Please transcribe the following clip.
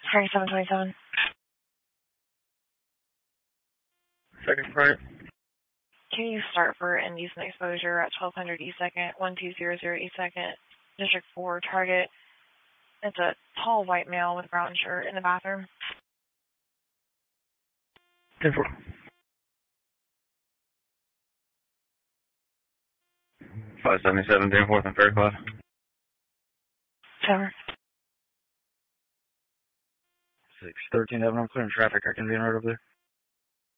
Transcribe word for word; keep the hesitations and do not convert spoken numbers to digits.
Harry seven twenty-seven. Second right. Can you start for indecent exposure at twelve hundred E second, one two zero zero E second, District four, target. It's a tall white male with a brown shirt in the bathroom. ten four. five seventy-seven, ten fourth and Ferry Cloud. Tower. six thirteen, Evan, I'm clearing traffic. I can be in right over there.